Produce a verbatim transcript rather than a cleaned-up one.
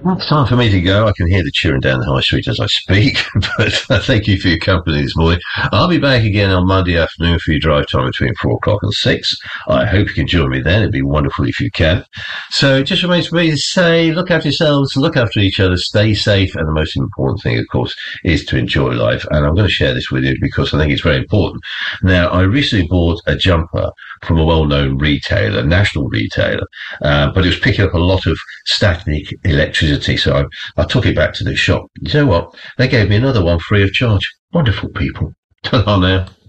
It's time for me to go. I can hear the cheering down the high street as I speak, but uh, thank you for your company this morning. I'll be back again on Monday afternoon for your drive time between four o'clock and six. I hope you can join me then. It'd be wonderful if you can. So it just remains for me to say, look after yourselves, look after each other, stay safe, and the most important thing, of course, is to enjoy life. And I'm going to share this with you because I think it's very important. Now, I recently bought a jumper from a well-known retailer, national retailer, uh, but it was picking up a lot of static electricity. So I, I took it back to the shop. You know what? They gave me another one free of charge. Wonderful people. Ta-ra now.